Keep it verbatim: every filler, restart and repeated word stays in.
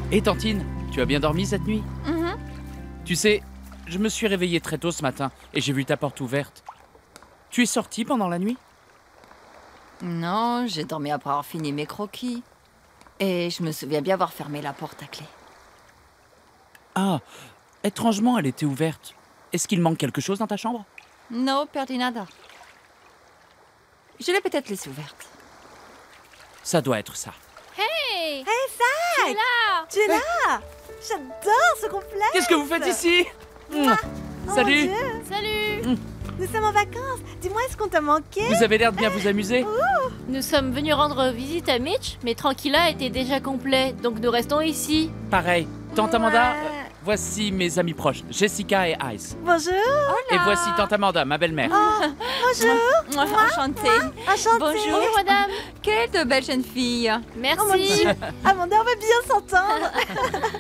Et Tantine, tu as bien dormi cette nuit? Mm-hmm. Tu sais, je me suis réveillé très tôt ce matin et j'ai vu ta porte ouverte. Tu es sortie pendant la nuit? Non, j'ai dormi après avoir fini mes croquis. Et je me souviens bien avoir fermé la porte à clé. Ah, étrangement, elle était ouverte. Est-ce qu'il manque quelque chose dans ta chambre? Non, perdinada. Je l'ai peut-être laissée ouverte. Ça doit être ça. Hey! Hey, Zach! Tu es là! Tu es là! J'adore ce complexe! Qu'est-ce que vous faites ici? Oh, Salut! mon Dieu. Salut! Nous sommes en vacances. Dis-moi, est-ce qu'on t'a manqué? Vous avez l'air de bien vous amuser. Nous sommes venus rendre visite à Mitch, mais Tranquilla était déjà complet, donc nous restons ici. Pareil. Tante Amanda, Ouais. euh, voici mes amis proches, Jessica et Ice. Bonjour! Et voici Tante Amanda, ma belle-mère. Oh, bonjour! Enchantée. Enchantée! Bonjour madame! Quelle de belle jeune fille. Oh mon Merci! Dieu! Amanda, on va bien s'entendre!